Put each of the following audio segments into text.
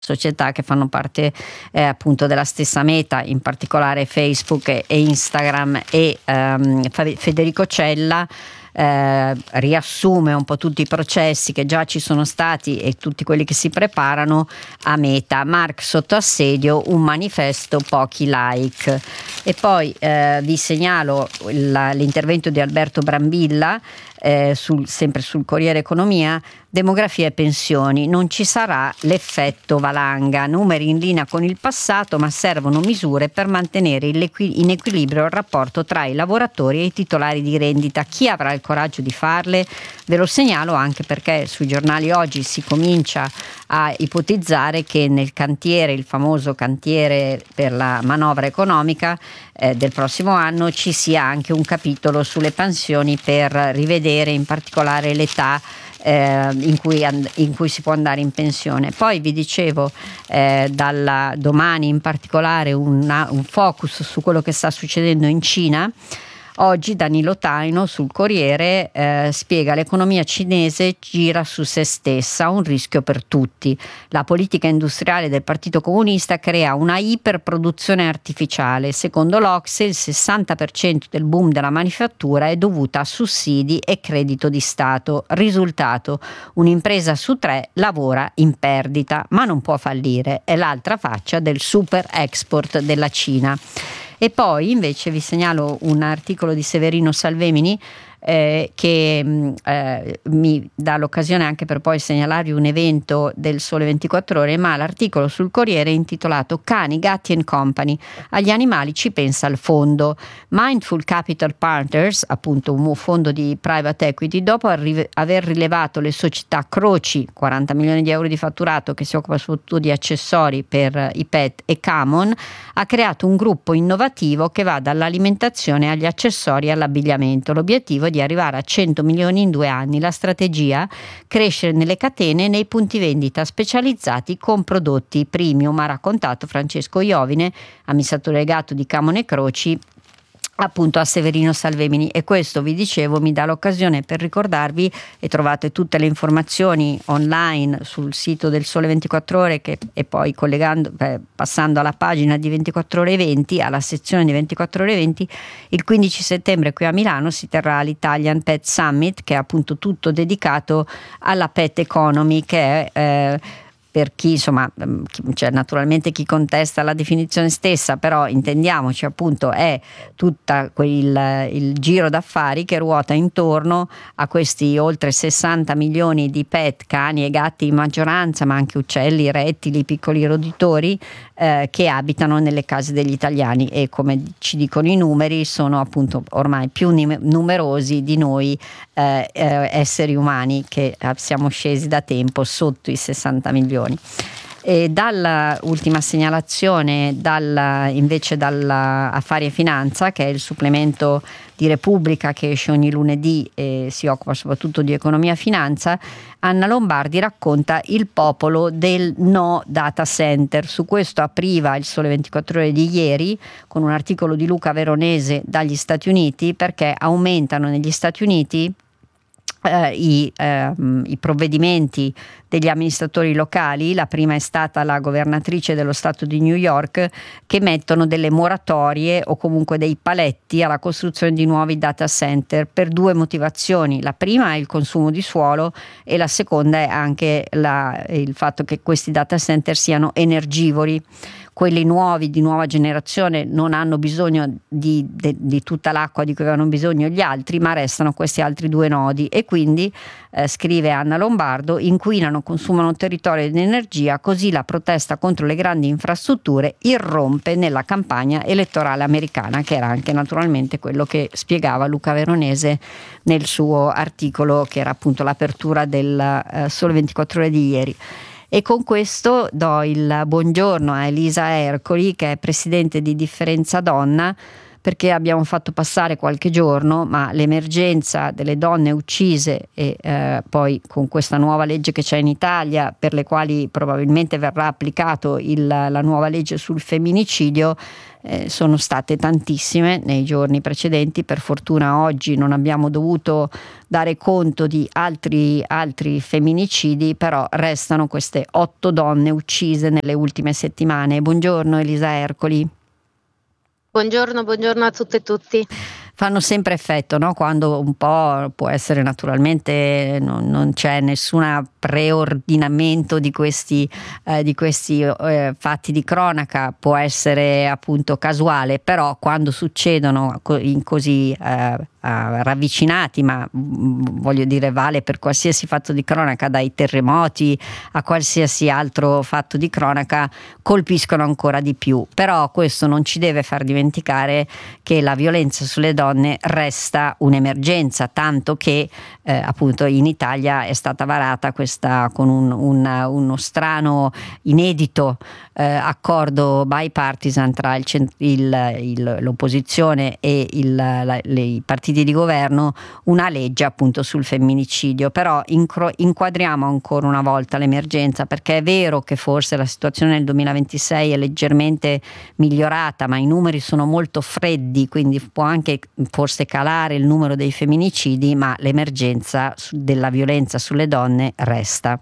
società che fanno parte appunto della stessa Meta, in particolare Facebook e Instagram, e Federico Cella riassume un po' tutti i processi che già ci sono stati e tutti quelli che si preparano a Meta. Mark sotto assedio, un manifesto, pochi like. E poi vi segnalo l'intervento di Alberto Brambilla sempre sul Corriere Economia. Demografia e pensioni, non ci sarà l'effetto valanga, numeri in linea con il passato, ma servono misure per mantenere in equilibrio il rapporto tra i lavoratori e i titolari di rendita. Chi avrà il coraggio di farle? Ve lo segnalo anche perché sui giornali oggi si comincia a ipotizzare che nel cantiere, il famoso cantiere per la manovra economica del prossimo anno, ci sia anche un capitolo sulle pensioni per rivedere in particolare l'età in cui si può andare in pensione. Poi vi dicevo dalla domani in particolare un focus su quello che sta succedendo in Cina. Oggi Danilo Taino sul Corriere spiega: l'economia cinese gira su se stessa, un rischio per tutti. La politica industriale del Partito Comunista crea una iperproduzione artificiale. Secondo l'Ocse il 60% del boom della manifattura è dovuta a sussidi e credito di Stato. Risultato: un'impresa su 3 lavora in perdita, ma non può fallire. È l'altra faccia del super export della Cina. E poi invece vi segnalo un articolo di Severino Salvemini che mi dà l'occasione anche per poi segnalarvi un evento del Sole 24 Ore, ma l'articolo sul Corriere è intitolato Cani, Gatti and Company, agli animali ci pensa il fondo. Mindful Capital Partners, appunto un fondo di private equity, dopo aver rilevato le società Croci, 40 milioni di euro di fatturato, che si occupa soprattutto di accessori per i pet, e Camon, ha creato un gruppo innovativo che va dall'alimentazione agli accessori e all'abbigliamento. L'obiettivo è di arrivare a 100 milioni in 2 anni. La strategia: crescere nelle catene e nei punti vendita specializzati con prodotti premium, ha raccontato Francesco Iovine, amministratore delegato di Camon e Croci, appunto a Severino Salvemini. E questo, vi dicevo, mi dà l'occasione per ricordarvi, e trovate tutte le informazioni online sul sito del Sole 24 Ore, e poi passando alla pagina di 24 Ore Eventi, alla sezione di 24 Ore Eventi, il 15 settembre qui a Milano si terrà l'Italian Pet Summit, che è appunto tutto dedicato alla pet economy, che è per chi, insomma, cioè naturalmente chi contesta la definizione stessa, però intendiamoci, appunto, è tutta il giro d'affari che ruota intorno a questi oltre 60 milioni di pet, cani e gatti in maggioranza, ma anche uccelli, rettili, piccoli roditori, che abitano nelle case degli italiani, e come ci dicono i numeri sono appunto ormai più numerosi di noi esseri umani, che siamo scesi da tempo sotto i 60 milioni. E dalla ultima segnalazione, invece dalla Affari e Finanza, che è il supplemento di Repubblica che esce ogni lunedì e si occupa soprattutto di economia e finanza, Anna Lombardi racconta il popolo del no data center. Su questo apriva il Sole 24 Ore di ieri con un articolo di Luca Veronese dagli Stati Uniti, perché aumentano negli Stati Uniti i provvedimenti degli amministratori locali. La prima è stata la governatrice dello Stato di New York, che mettono delle moratorie o comunque dei paletti alla costruzione di nuovi data center per 2 motivazioni. La prima è il consumo di suolo e la seconda è anche il fatto che questi data center siano energivori. Quelli nuovi, di nuova generazione, non hanno bisogno di tutta l'acqua di cui avevano bisogno gli altri, ma restano questi altri 2 nodi, e quindi scrive Anna Lombardo, inquinano, consumano territorio ed energia, così la protesta contro le grandi infrastrutture irrompe nella campagna elettorale americana, che era anche naturalmente quello che spiegava Luca Veronese nel suo articolo, che era appunto l'apertura del Sole 24 Ore di ieri. E con questo do il buongiorno a Elisa Ercoli, che è presidente di Differenza Donna, perché abbiamo fatto passare qualche giorno, ma l'emergenza delle donne uccise e poi con questa nuova legge che c'è in Italia, per le quali probabilmente verrà applicato la nuova legge sul femminicidio, sono state tantissime nei giorni precedenti. Per fortuna oggi non abbiamo dovuto dare conto di altri femminicidi, però restano queste 8 donne uccise nelle ultime settimane. Buongiorno Elisa Ercoli. Buongiorno a tutte e tutti. Fanno sempre effetto, no? Quando un po' può essere, naturalmente non c'è nessun preordinamento di questi fatti di cronaca, può essere appunto casuale, però quando succedono in così ravvicinati, ma voglio dire vale per qualsiasi fatto di cronaca, dai terremoti a qualsiasi altro fatto di cronaca, colpiscono ancora di più. Però questo non ci deve far dimenticare che la violenza sulle donne resta un'emergenza, tanto che appunto in Italia è stata varata questa con uno strano, inedito accordo bipartisan tra l'opposizione e i partiti di governo, una legge appunto sul femminicidio. Però inquadriamo ancora una volta l'emergenza, perché è vero che forse la situazione nel 2026 è leggermente migliorata, ma i numeri sono molto freddi, quindi può anche forse calare il numero dei femminicidi, ma l'emergenza della violenza sulle donne resta.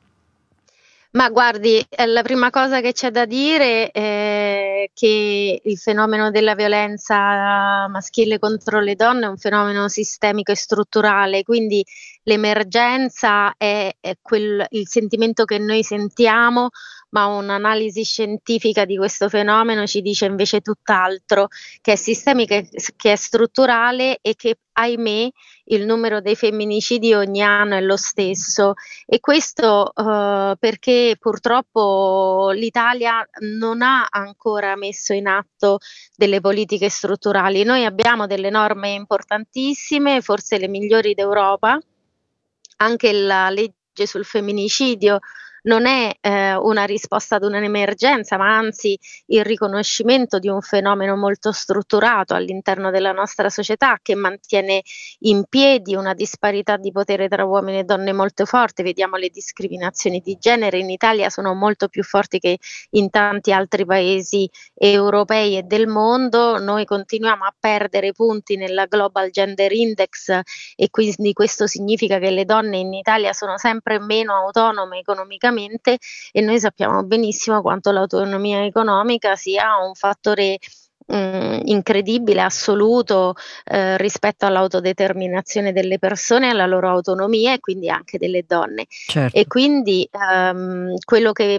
Ma guardi, la prima cosa che c'è da dire è che il fenomeno della violenza maschile contro le donne è un fenomeno sistemico e strutturale, quindi l'emergenza è il sentimento che noi sentiamo, ma un'analisi scientifica di questo fenomeno ci dice invece tutt'altro, che è sistemica, che è strutturale e che, ahimè, il numero dei femminicidi ogni anno è lo stesso. E questo perché purtroppo l'Italia non ha ancora messo in atto delle politiche strutturali. Noi abbiamo delle norme importantissime, forse le migliori d'Europa, anche la legge sul femminicidio non è una risposta ad un'emergenza, ma anzi il riconoscimento di un fenomeno molto strutturato all'interno della nostra società, che mantiene in piedi una disparità di potere tra uomini e donne molto forte. Vediamo le discriminazioni di genere in Italia sono molto più forti che in tanti altri paesi europei e del mondo. Noi continuiamo a perdere punti nella Global Gender Index e quindi questo significa che le donne in Italia sono sempre meno autonome economicamente, e noi sappiamo benissimo quanto l'autonomia economica sia un fattore incredibile, assoluto, rispetto all'autodeterminazione delle persone, alla loro autonomia e quindi anche delle donne. Certo. E quindi quello che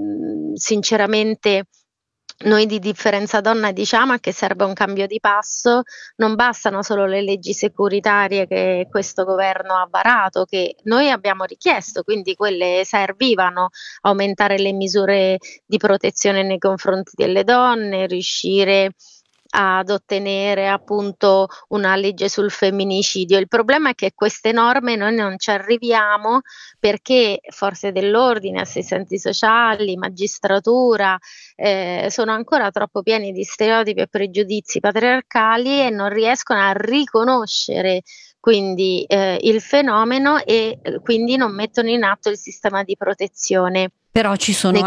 sinceramente noi di Differenza Donna diciamo è che serve un cambio di passo. Non bastano solo le leggi securitarie che questo governo ha varato, che noi abbiamo richiesto, quindi quelle servivano: aumentare le misure di protezione nei confronti delle donne, riuscire ad ottenere appunto una legge sul femminicidio. Il problema è che queste norme noi non ci arriviamo perché forze dell'ordine, assistenti sociali, magistratura sono ancora troppo pieni di stereotipi e pregiudizi patriarcali e non riescono a riconoscere quindi il fenomeno e quindi non mettono in atto il sistema di protezione. Però ci sono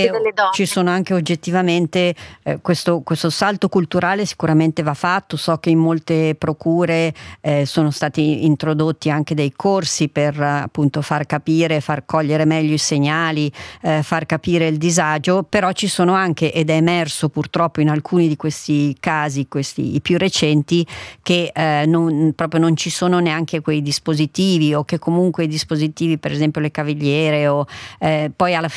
anche oggettivamente questo salto culturale sicuramente va fatto. So che in molte procure sono stati introdotti anche dei corsi per appunto far capire, far cogliere meglio i segnali, far capire il disagio, però ci sono anche, ed è emerso purtroppo in alcuni di questi casi, i più recenti, che proprio non ci sono neanche quei dispositivi, o che comunque i dispositivi, per esempio le cavigliere, o poi alla fine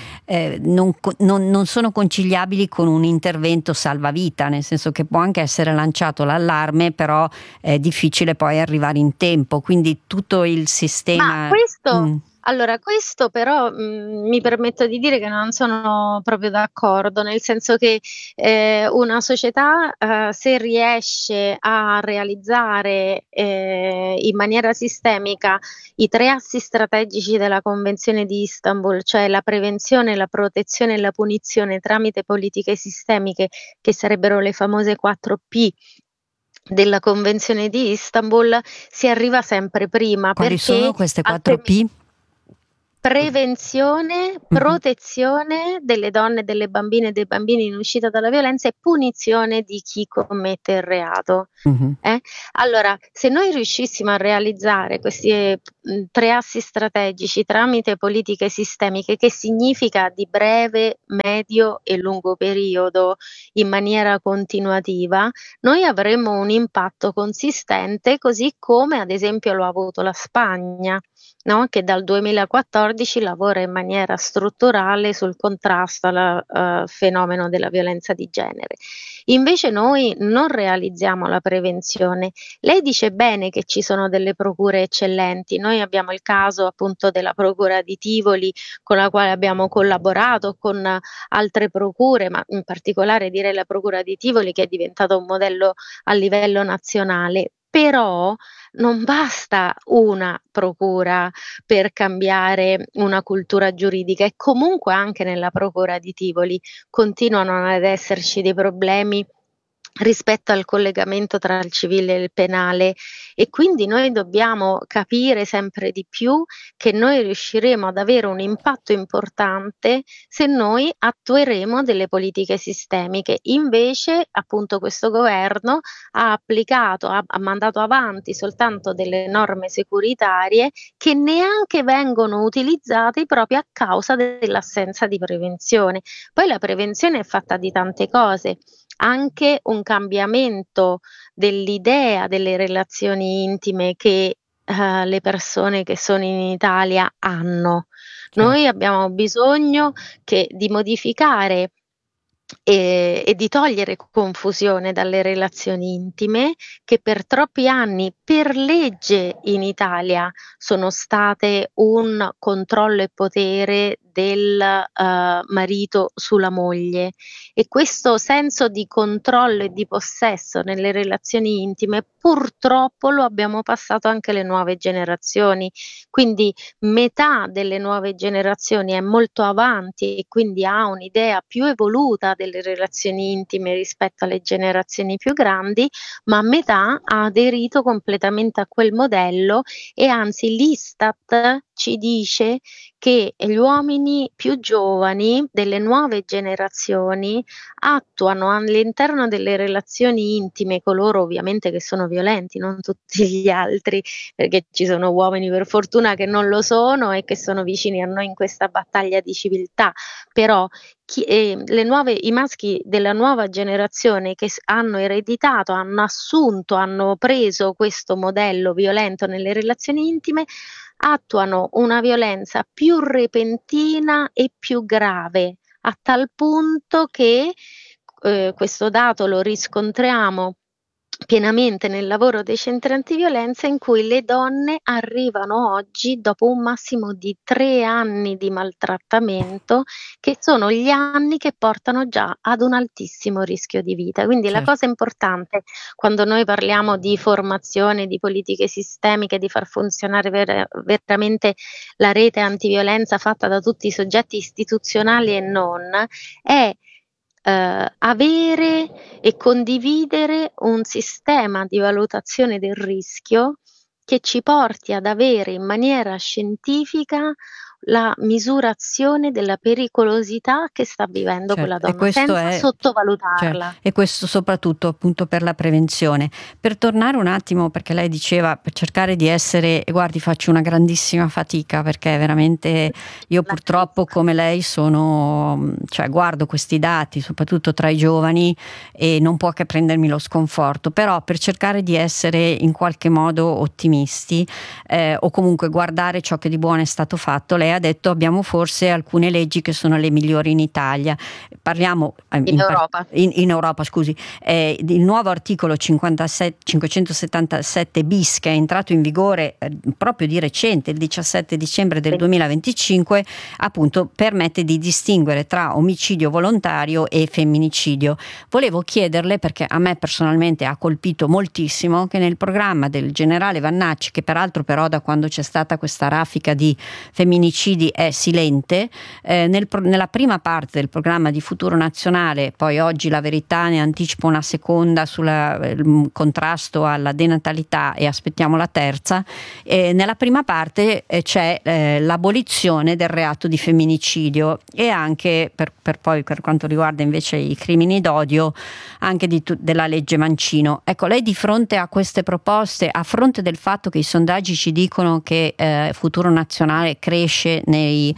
non sono conciliabili con un intervento salvavita, nel senso che può anche essere lanciato l'allarme, però è difficile poi arrivare in tempo, quindi tutto il sistema. Ma questo però mi permetto di dire che non sono proprio d'accordo, nel senso che una società se riesce a realizzare in maniera sistemica i 3 assi strategici della Convenzione di Istanbul, cioè la prevenzione, la protezione e la punizione tramite politiche sistemiche, che sarebbero le famose 4P, della Convenzione di Istanbul si arriva sempre prima. Quali perché sono queste 4P? Prevenzione, Mhm. protezione delle donne, delle bambine e dei bambini in uscita dalla violenza e punizione di chi commette il reato. Mhm. Allora, se noi riuscissimo a realizzare questi tre assi strategici tramite politiche sistemiche, che significa di breve, medio e lungo periodo in maniera continuativa, noi avremmo un impatto consistente, così come ad esempio lo ha avuto la Spagna. No? Che dal 2014 lavora in maniera strutturale sul contrasto al fenomeno della violenza di genere. Invece noi non realizziamo la prevenzione. Lei dice bene che ci sono delle procure eccellenti. Noi abbiamo il caso appunto della procura di Tivoli, con la quale abbiamo collaborato con altre procure, ma in particolare direi la procura di Tivoli, che è diventato un modello a livello nazionale. Però non basta una procura per cambiare una cultura giuridica, e comunque anche nella procura di Tivoli continuano ad esserci dei problemi rispetto al collegamento tra il civile e il penale, e quindi noi dobbiamo capire sempre di più che noi riusciremo ad avere un impatto importante se noi attueremo delle politiche sistemiche. Invece, appunto, questo governo ha applicato, ha mandato avanti soltanto delle norme securitarie che neanche vengono utilizzate proprio a causa dell'assenza di prevenzione. Poi la prevenzione è fatta di tante cose, anche un cambiamento dell'idea delle relazioni intime che le persone che sono in Italia hanno. Certo. Noi abbiamo bisogno di modificare e di togliere confusione dalle relazioni intime, che per troppi anni per legge in Italia sono state un controllo e potere del marito sulla moglie, e questo senso di controllo e di possesso nelle relazioni intime purtroppo lo abbiamo passato anche alle nuove generazioni. Quindi metà delle nuove generazioni è molto avanti e quindi ha un'idea più evoluta delle relazioni intime rispetto alle generazioni più grandi, ma metà ha aderito completamente a quel modello, e anzi l'Istat ci dice che gli uomini più giovani delle nuove generazioni attuano all'interno delle relazioni intime, coloro ovviamente che sono violenti, non tutti gli altri, perché ci sono uomini per fortuna che non lo sono e che sono vicini a noi in questa battaglia di civiltà, però i maschi della nuova generazione che hanno ereditato, hanno assunto, hanno preso questo modello violento nelle relazioni intime, attuano una violenza più repentina e più grave, a tal punto che questo dato lo riscontriamo pienamente nel lavoro dei centri antiviolenza, in cui le donne arrivano oggi dopo un massimo di 3 anni di maltrattamento, che sono gli anni che portano già ad un altissimo rischio di vita. Quindi la Certo. cosa importante quando noi parliamo di formazione, di politiche sistemiche, di far funzionare veramente la rete antiviolenza fatta da tutti i soggetti istituzionali e non, è avere e condividere un sistema di valutazione del rischio che ci porti ad avere in maniera scientifica la misurazione della pericolosità che sta vivendo quella Certo, e donna, questo senza è, cioè, sottovalutarla. e questo soprattutto appunto per la prevenzione. Per tornare un attimo, perché lei diceva per cercare di essere, e guardi, faccio una grandissima fatica perché veramente io La purtroppo capisco. come lei sono, cioè guardo questi dati, soprattutto tra i giovani, e non può che prendermi lo sconforto, però per cercare di essere in qualche modo ottimisti, o comunque guardare ciò che di buono è stato fatto, lei ha detto abbiamo forse alcune leggi che sono le migliori in Italia. Parliamo In Europa. in Europa, scusi, il nuovo articolo 577 bis, che è entrato in vigore proprio di recente, il 17 dicembre del 2025, appunto permette di distinguere tra omicidio volontario e femminicidio. Volevo chiederle, perché a me personalmente ha colpito moltissimo, che nel programma del generale Vannacci, che peraltro però da quando c'è stata questa raffica di femminicidi femminicidi è silente. Nella prima parte del programma di Futuro Nazionale, poi oggi La Verità ne anticipa una seconda sul contrasto alla denatalità e aspettiamo la terza. Nella prima parte c'è l'abolizione del reato di femminicidio e anche per quanto riguarda invece i crimini d'odio anche della legge Mancino. Ecco, lei di fronte a queste proposte, a fronte del fatto che i sondaggi ci dicono che Futuro Nazionale cresce nei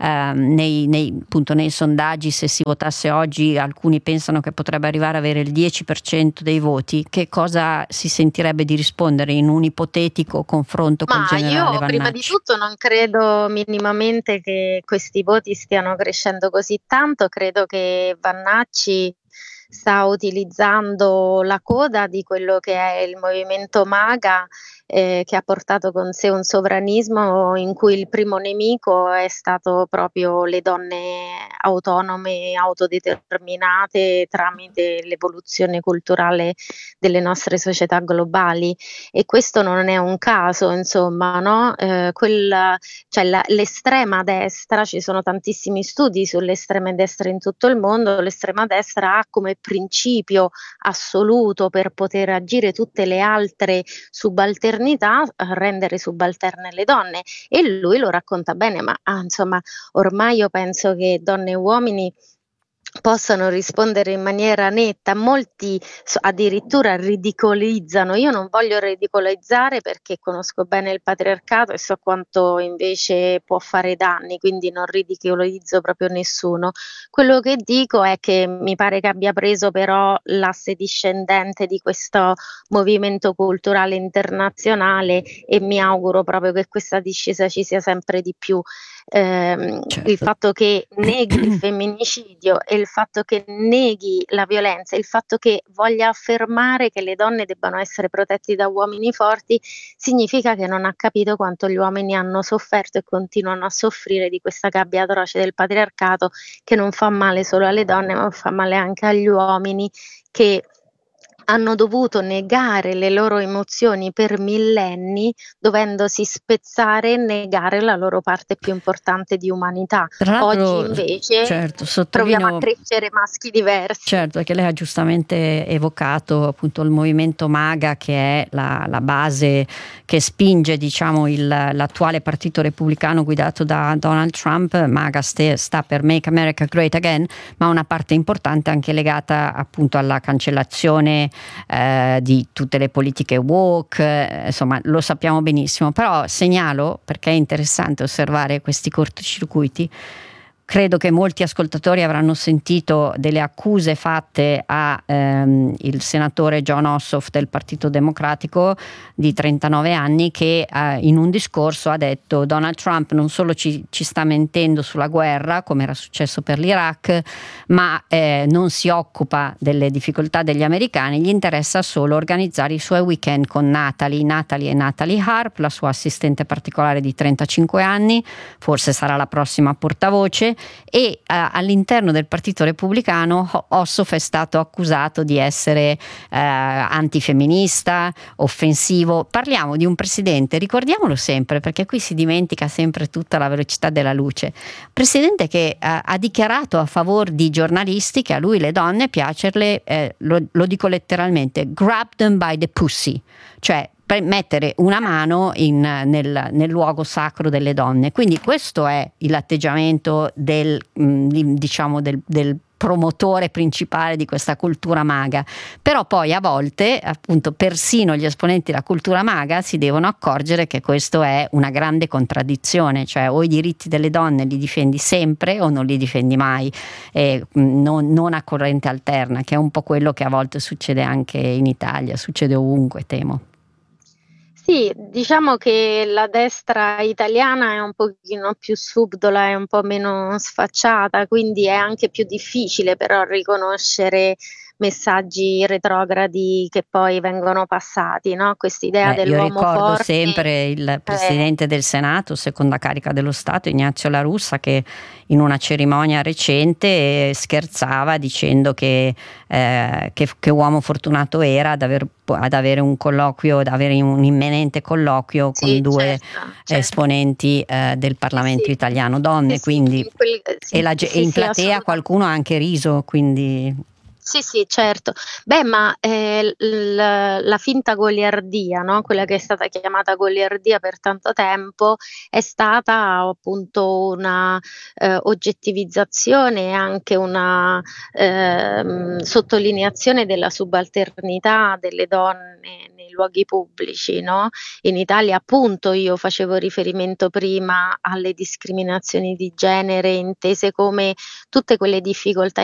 sondaggi, se si votasse oggi alcuni pensano che potrebbe arrivare ad avere il 10% dei voti, che cosa si sentirebbe di rispondere in un ipotetico confronto col generale io Vannacci? prima di tutto non credo minimamente che questi voti stiano crescendo così tanto, credo che Vannacci sta utilizzando la coda di quello che è il movimento MAGA, che ha portato con sé un sovranismo in cui il primo nemico è stato proprio le donne autonome, autodeterminate tramite l'evoluzione culturale delle nostre società globali. E questo non è un caso, insomma, no? L'estrema destra, ci sono tantissimi studi sulle estreme destre in tutto il mondo, l'estrema destra ha come principio assoluto per poter agire tutte le altre subalternità rendere subalterne le donne, e lui lo racconta bene, ma insomma ormai io penso che donne e uomini possano rispondere in maniera netta. Molti addirittura ridicolizzano. Io non voglio ridicolizzare perché conosco bene il patriarcato e so quanto invece può fare danni, quindi non ridicolizzo proprio nessuno. Quello che dico è che mi pare che abbia preso però l'asse discendente di questo movimento culturale internazionale e mi auguro proprio che questa discesa ci sia sempre di più. Certo. Il fatto che neghi il femminicidio e il fatto che neghi la violenza, il fatto che voglia affermare che le donne debbano essere protette da uomini forti, significa che non ha capito quanto gli uomini hanno sofferto e continuano a soffrire di questa gabbia atroce del patriarcato, che non fa male solo alle donne, ma fa male anche agli uomini, che hanno dovuto negare le loro emozioni per millenni, dovendosi spezzare e negare la loro parte più importante di umanità. Tra l'altro, Oggi invece certo, proviamo a sottolineo, crescere maschi diversi. certo, perché lei ha giustamente evocato appunto il movimento MAGA, che è la base che spinge, diciamo, l'attuale partito repubblicano guidato da Donald Trump. MAGA sta per Make America Great Again, ma una parte importante anche legata appunto alla cancellazione di tutte le politiche woke, insomma lo sappiamo benissimo, però segnalo, perché è interessante osservare questi cortocircuiti. Credo che molti ascoltatori avranno sentito delle accuse fatte a il senatore Jon Ossoff del Partito Democratico di 39 anni che in un discorso ha detto: Donald Trump non solo ci sta mentendo sulla guerra, come era successo per l'Iraq, ma non si occupa delle difficoltà degli americani, gli interessa solo organizzare i suoi weekend con Natalie Harp, la sua assistente particolare di 35 anni, forse sarà la prossima portavoce. E all'interno del Partito Repubblicano Ossoff è stato accusato di essere antifemminista, offensivo. Parliamo di un presidente, ricordiamolo sempre perché qui si dimentica sempre tutta la velocità della luce, presidente che ha dichiarato a favore di giornalisti che a lui le donne piacerle, lo dico letteralmente, grab them by the pussy, cioè per mettere una mano nel luogo sacro delle donne. Quindi questo è l'atteggiamento del promotore principale di questa cultura MAGA. Però poi a volte appunto persino gli esponenti della cultura MAGA si devono accorgere che questo è una grande contraddizione, cioè o i diritti delle donne li difendi sempre o non li difendi mai, non a corrente alterna, che è un po' quello che a volte succede anche in Italia, succede ovunque, temo. Sì, diciamo che la destra italiana è un pochino più subdola, è un po' meno sfacciata, quindi è anche più difficile però riconoscere messaggi retrogradi che poi vengono passati, no? Quest'idea Io dell'uomo ricordo forte. sempre il presidente del Senato, seconda carica dello Stato, Ignazio La Russa, che in una cerimonia recente scherzava dicendo che uomo fortunato era ad avere un colloquio, ad avere un imminente colloquio con Sì, due certo. esponenti del Sì, Parlamento sì. italiano, Sì, donne, sì, quindi sì, e sì, in sì, platea assolutamente. qualcuno ha anche riso, quindi Sì, sì, certo. Beh, ma la finta goliardia, no? Quella che è stata chiamata goliardia per tanto tempo, è stata appunto una oggettivizzazione e anche una sottolineazione della subalternità delle donne nei luoghi pubblici, no? In Italia, appunto, io facevo riferimento prima alle discriminazioni di genere intese come tutte quelle difficoltà